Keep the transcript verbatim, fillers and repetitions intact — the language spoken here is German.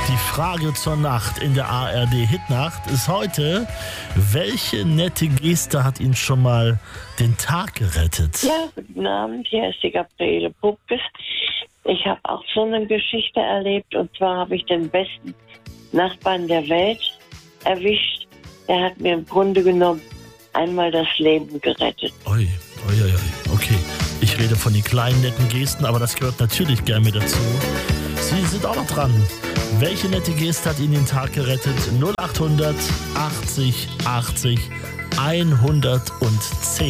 Die Frage zur Nacht in der A R D Hitnacht ist heute: Welche nette Geste hat Ihnen schon mal den Tag gerettet? Ja, guten Abend, hier ist die Gabriele Pupkes. Ich habe auch so eine Geschichte erlebt, und zwar habe ich den besten Nachbarn der Welt erwischt. Der hat mir im Grunde genommen einmal das Leben gerettet. Ui, ui, ui, ui. Okay, ich rede von den kleinen netten Gesten, aber das gehört natürlich gerne mit dazu. Sie sind auch noch dran. Welche nette Geste hat Ihnen den Tag gerettet? null acht hundert achtzig achtzig hundertzehn